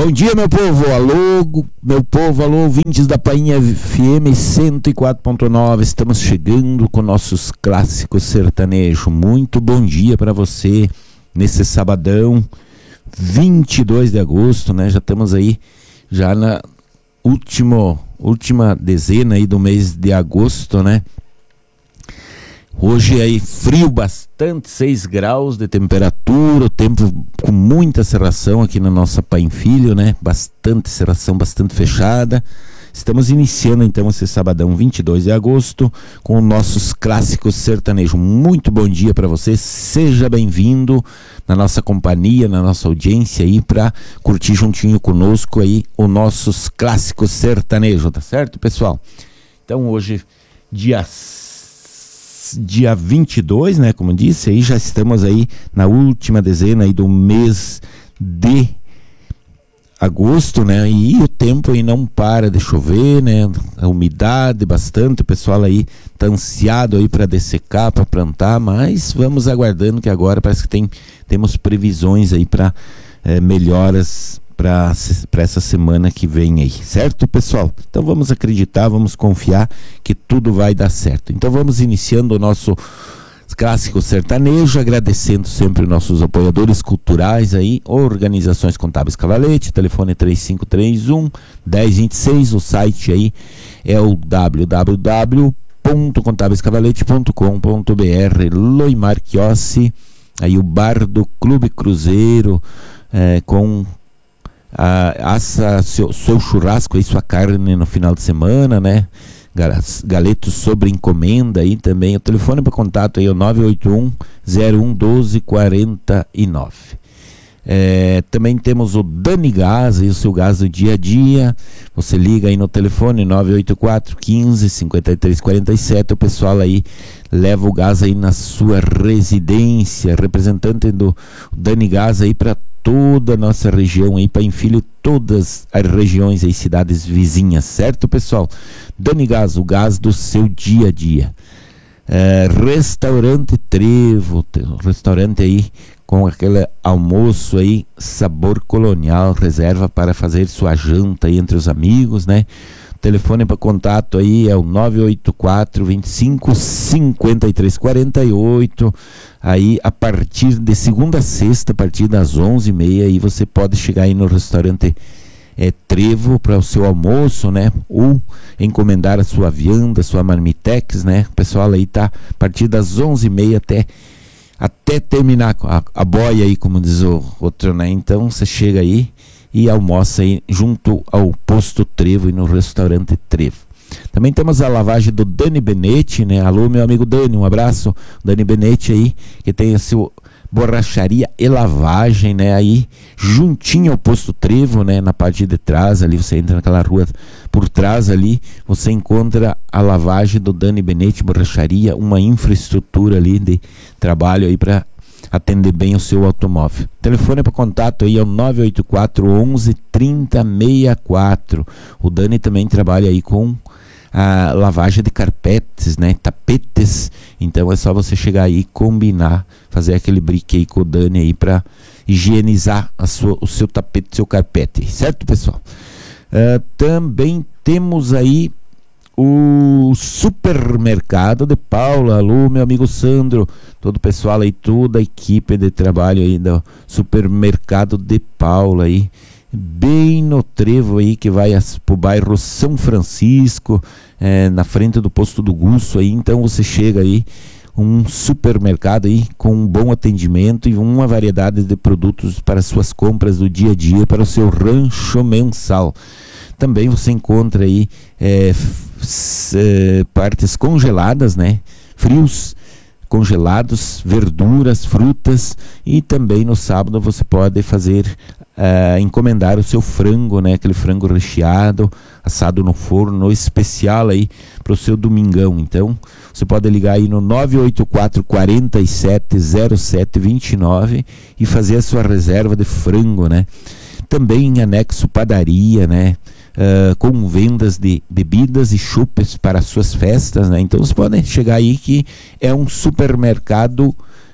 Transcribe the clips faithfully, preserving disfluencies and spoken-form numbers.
Bom dia, meu povo, alô, meu povo, alô, ouvintes da Painha F M cento e quatro ponto nove, estamos chegando com nossos clássicos sertanejos. Muito bom dia para você nesse sabadão, vinte e dois de agosto, né? Já estamos aí, já na último, última dezena aí do mês de agosto, né? Hoje aí frio bastante, seis graus de temperatura, o tempo com muita cerração aqui na nossa Pai Filho, né? Bastante cerração, bastante fechada. Estamos iniciando então esse sabadão vinte e dois de agosto com nossos clássicos sertanejos. Muito bom dia para você, seja bem-vindo na nossa companhia, na nossa audiência aí para curtir juntinho conosco aí os nossos clássicos sertanejos, tá certo, pessoal? Então hoje, dia dia vinte e dois, né, como disse, aí já estamos aí na última dezena aí do mês de agosto, né, e o tempo aí não para de chover, né, a umidade bastante, o pessoal aí tá ansiado aí para dessecar, para plantar, mas vamos aguardando que agora parece que tem, temos previsões aí para é, melhoras para essa semana que vem aí, certo, pessoal? Então vamos acreditar, vamos confiar que tudo vai dar certo. Então vamos iniciando o nosso clássico sertanejo, agradecendo sempre nossos apoiadores culturais aí, Organizações Contábeis Cavalete, telefone três cinco três um, um zero dois seis, o site aí é o w w w ponto contábeis cavalete ponto com ponto b r, Loimar Chiossi, aí o bar do Clube Cruzeiro, é, com Ah, assa seu, seu churrasco aí, sua carne no final de semana, né? Galetos sobre encomenda aí também. O telefone para contato aí é o nove oito um, zero um um dois quatro nove. É, também temos o Dani Gás, aí, o seu gás do dia a dia. Você liga aí no telefone nove oito quatro, quinze, cinquenta e três quarenta e sete. O pessoal aí leva o gás aí na sua residência. Representante do Dani Gás aí para toda a nossa região aí, Pai Filho, todas as regiões e cidades vizinhas, certo, pessoal? Dani Gás, o gás do seu dia a dia. É, restaurante Trevo, restaurante aí com aquele almoço aí, sabor colonial, reserva para fazer sua janta aí entre os amigos, né? O telefone para contato aí é o nove oito quatro, vinte e cinco, cinquenta e três quarenta e oito. Aí a partir de segunda a sexta, a partir das onze e meia, aí você pode chegar aí no restaurante é, Trevo para o seu almoço, né? Ou encomendar a sua vianda, a sua marmitex, né? O pessoal aí tá a partir das onze e meia até até terminar a, a boia aí, como diz o outro, né? Então você chega aí e almoça aí junto ao posto Trevo e no restaurante Trevo. Também temos a lavagem do Dani Benetti, né? Alô, meu amigo Dani, um abraço. Dani Benetti aí, que tem a sua borracharia e lavagem, né? Aí, juntinho ao posto Trevo, né? Na parte de trás ali, você entra naquela rua por trás ali, você encontra a lavagem do Dani Benetti Borracharia, uma infraestrutura ali de trabalho aí para atender bem o seu automóvel. O telefone para contato aí é o nove oito quatro, onze, trinta, sessenta e quatro. O Dani também trabalha aí com a lavagem de carpetes, né, tapetes. Então é só você chegar aí e combinar, fazer aquele brique aí com o Dani aí para higienizar a sua, o seu tapete, o seu carpete, certo, pessoal? Uh, também temos aí o Supermercado de Paula. Alô, meu amigo Sandro, todo o pessoal aí, toda a equipe de trabalho aí do Supermercado de Paula aí, bem no Trevo aí, que vai pro bairro São Francisco, é, na frente do posto do Gusso aí. Então você chega aí, um supermercado aí com um bom atendimento e uma variedade de produtos para suas compras do dia a dia, para o seu rancho mensal. Também você encontra aí é, f- é, partes congeladas, né? Frios congelados, verduras, frutas, e também no sábado você pode fazer, uh, encomendar o seu frango, né? Aquele frango recheado, assado no forno, especial aí para o seu domingão. Então você pode ligar aí no nove oito quatro, quarenta e sete, zero sete vinte e nove e fazer a sua reserva de frango, né? Também em anexo padaria, né? Uh, com vendas de bebidas e chupes para suas festas, né? Então vocês podem chegar aí, que é um supermercado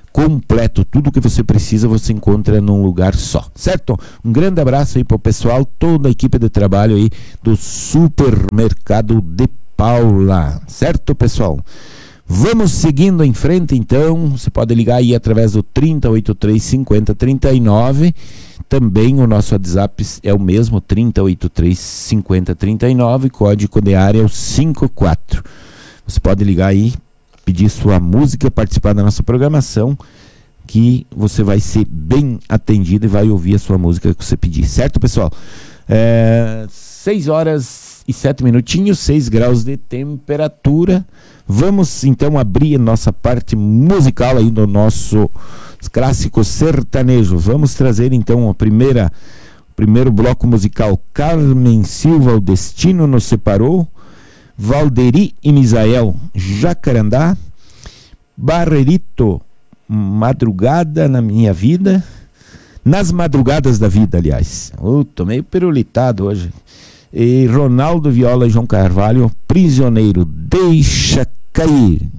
completo, tudo que você precisa você encontra num lugar só, certo? Um grande abraço aí pro pessoal, toda a equipe de trabalho aí do Supermercado de Paula, certo, pessoal? Vamos seguindo em frente, então. Você pode ligar aí através do trinta, oitenta e três, cinquenta, trinta e nove. Também o nosso WhatsApp é o mesmo, trinta, oitenta e três, cinquenta, trinta e nove. Código de área é o cinquenta e quatro. Você pode ligar aí, pedir sua música, participar da nossa programação, que você vai ser bem atendido e vai ouvir a sua música que você pedir, certo, pessoal? É, seis horas e sete minutinhos, seis graus de temperatura. Vamos então abrir nossa parte musical aí do nosso clássico sertanejo. Vamos trazer então a primeira, o primeiro bloco musical. Carmen Silva, O Destino Nos Separou. Valderi e Misael, Jacarandá. Barrerito, Madrugada na Minha Vida. Nas Madrugadas da Vida, aliás. Eu tô meio pirulitado hoje. E Ronaldo Viola e João Carvalho, Prisioneiro, Deixa Cair.